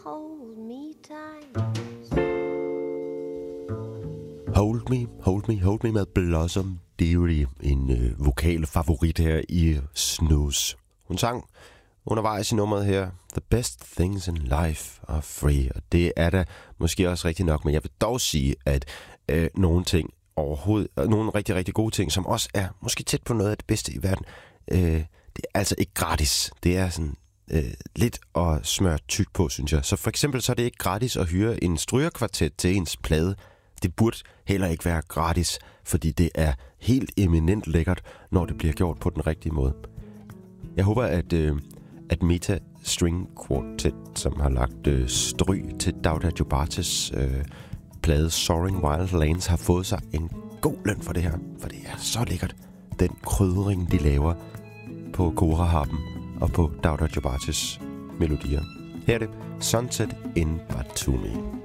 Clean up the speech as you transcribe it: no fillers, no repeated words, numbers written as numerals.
Hold me tight. Hold me med Blossom Dearie, en vokal favorit her i Snooze. Hun sang undervejs i nummeret her, The best things in life are free, og det er da måske også rigtigt nok, men jeg vil dog sige, at nogle ting overhovedet, nogle rigtig, rigtig gode ting, som også er måske tæt på noget af det bedste i verden, det er altså ikke gratis. Det er sådan lidt at smøre tyk på, synes jeg. Så for eksempel så er det ikke gratis at hyre en strygerkvartet til ens plade. Det burde heller ikke være gratis, fordi det er helt eminent lækkert, når det bliver gjort på den rigtige måde. Jeg håber, at Meta String Quartet, som har lagt stryg til Dauda Jubates plade Soaring Wild Lands, har fået sig en god løn for det her. For det er så lækkert, den krydring, de laver på Kora-harpen og på Dauda Jubates melodier. Her er det Sunset in Batumi.